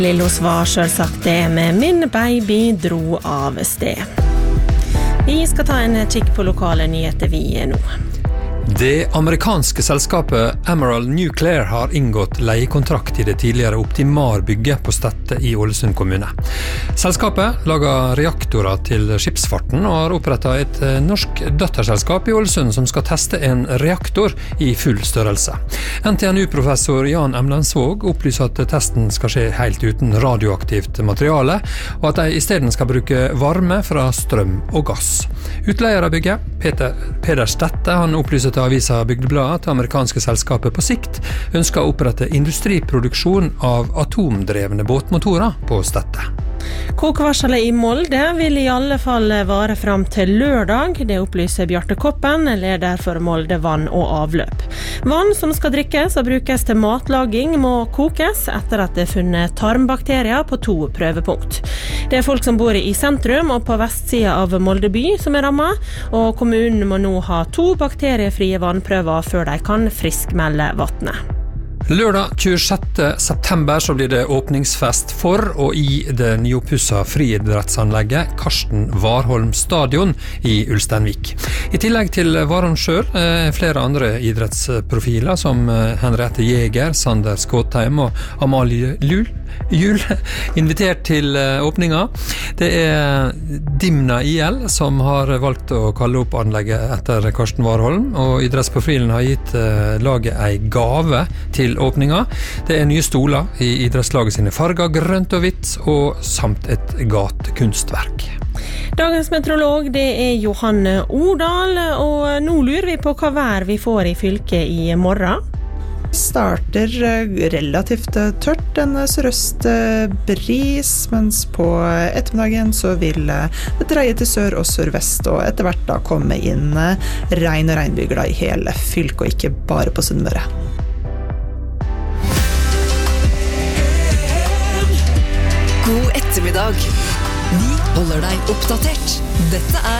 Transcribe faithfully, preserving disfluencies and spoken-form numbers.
Lillos var selvsagt det med Min baby dro av sted. Vi skal ta en kikk på lokale nyheter vi er nå. Det amerikanske selskapet Emerald Nuclear har inngått leiekontrakt i det tidligere Optimar-bygget på Stette i Ålesund kommune. Selskapet lager reaktorer til skipsfarten og har opprettet et norsk døtterselskap i Ålesund som skal teste en reaktor i full størrelse. N T N U-professor Jan Emlandsvåg opplyser at testen skal skje helt uten radioaktivt materiale, og at de i stedet skal bruke varme fra strøm og gass. Utleier av bygget, Peter, Peder Stette, han opplyser til avisa Bygdebladet at det amerikanske selskapet på sikt ønsker å opprette industriproduksjon av atomdrevne båtmotorer på Stette. Kokvarselet i Molde vil i alle fall vare fram til lørdag. Det opplyser Bjarte Koppen, leder for Molde vann og avløp. Vann som skal drikkes og brukes til matlaging må kokes etter at det er funnet tarmbakterier på to prøvepunkt. Det er folk som bor i sentrum og på vestsiden av Molde by som er rammet, og kommunen må nå ha to bakteriefrie vannprøver før de kan friskmelde vattnet. Lørdag tjuesjette september så blir det åpningsfest for og i det nyoppussa friidrettsanlegget Karsten Warholm Stadion i Ulsteinvik. I tillegg til Warholm selv er flere andre idrettsprofiler som Henriette Jæger, Sander Skåtheim og Amalie Lul Jul invitert til åpninga. Det er Dimna I L som har valgt å kalle opp anlegget etter Karsten Warholm, og idrettsprofilen har gitt laget en gave til åpninga. Det er nye stoler i idrettslaget sine farger, grønt og hvitt, og samt et gatekunstverk. Dagens meteorolog det er Johanne Odal, og nå lurer vi på hva vær vi får i fylket i morgen. Starter relativt tørt, en sørøst bris, mens på ettermiddagen så vil det dreie til sør og sørvest, og etter hvert da komme inn regn og regnbyger da i hele fylket, og ikke bare på Sunnmøre. God ettermiddag. Vi holder deg oppdatert. Dette er